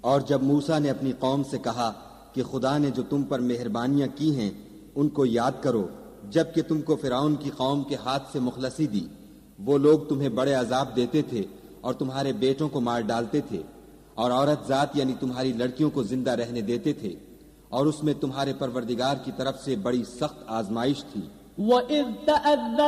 और जब मूसा ने अपनी कौम से कहा कि खुदा ने जो तुम पर मेहरबानियां की हैं उनको याद करो, जबकि तुमको फिरौन की कौम के हाथ से मुखलसी दी। वो लोग तुम्हें बड़े अजाब देते थे और तुम्हारे बेटों को मार डालते थे और औरत जात यानी तुम्हारी लड़कियों को जिंदा रहने देते थे, और उसमें तुम्हारे परवरदिगार की तरफ से बड़ी सख्त आजमाइश थी।